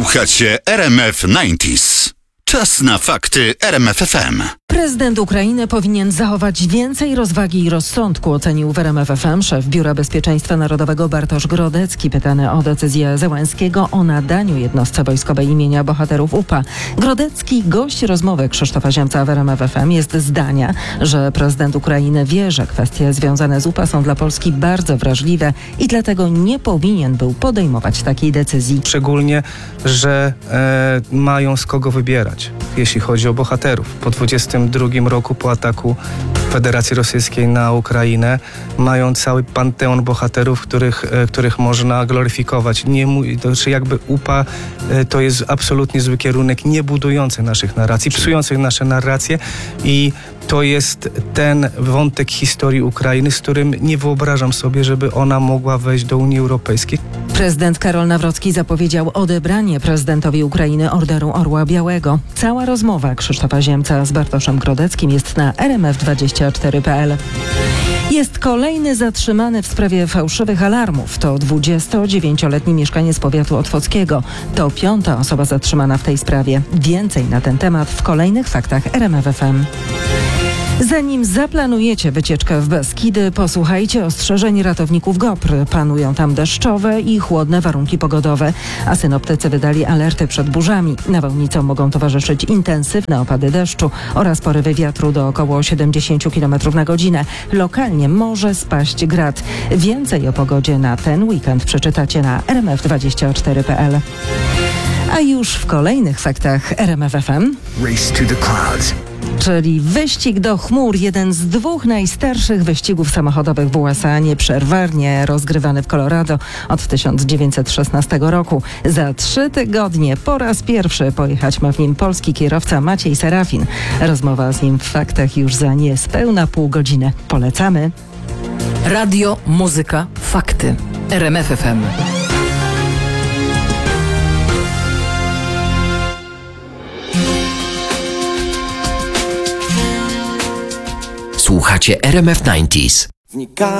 Słuchacie RMF 90s. Czas na fakty RMF FM. Prezydent Ukrainy powinien zachować więcej rozwagi i rozsądku, ocenił w RMF FM szef Biura Bezpieczeństwa Narodowego Bartosz Grodecki, pytany o decyzję Zełenskiego o nadaniu jednostce wojskowej imienia bohaterów UPA. Grodecki, gość rozmowy Krzysztofa Ziemca w RMF FM, jest zdania, że prezydent Ukrainy wie, że kwestie związane z UPA są dla Polski bardzo wrażliwe i dlatego nie powinien był podejmować takiej decyzji. Szczególnie, że mają z kogo wybierać, jeśli chodzi o bohaterów. Po 22 roku, po ataku Federacji Rosyjskiej na Ukrainę, mają cały panteon bohaterów, których można gloryfikować. Jakby UPA to jest absolutnie zły kierunek, nie budujący naszych narracji, psujących nasze narracje, i to jest ten wątek historii Ukrainy, z którym nie wyobrażam sobie, żeby ona mogła wejść do Unii Europejskiej. Prezydent Karol Nawrocki zapowiedział odebranie prezydentowi Ukrainy Orderu Orła Białego. Cała rozmowa Krzysztofa Ziemca z Bartoszem Grodeckim jest na rmf24.pl. Jest kolejny zatrzymany w sprawie fałszywych alarmów. To 29-letni mieszkaniec powiatu otwockiego. To 5. osoba zatrzymana w tej sprawie. Więcej na ten temat w kolejnych faktach RMF FM. Zanim zaplanujecie wycieczkę w Beskidy, posłuchajcie ostrzeżeń ratowników GOPR. Panują tam deszczowe i chłodne warunki pogodowe, a synoptycy wydali alerty przed burzami. Nawałnicom mogą towarzyszyć intensywne opady deszczu oraz porywy wiatru do około 70 km na godzinę. Lokalnie może spaść grad. Więcej o pogodzie na ten weekend przeczytacie na rmf24.pl. A już w kolejnych faktach RMF FM. Race to the clouds. Czyli wyścig do chmur, jeden z 2 najstarszych wyścigów samochodowych w USA, nieprzerwanie rozgrywany w Colorado od 1916 roku. Za 3 tygodnie po raz pierwszy pojechać ma w nim polski kierowca Maciej Serafin. Rozmowa z nim w faktach już za niespełna pół godziny. Polecamy. Radio, muzyka, fakty. RMF FM. Słuchacie RMF 90s.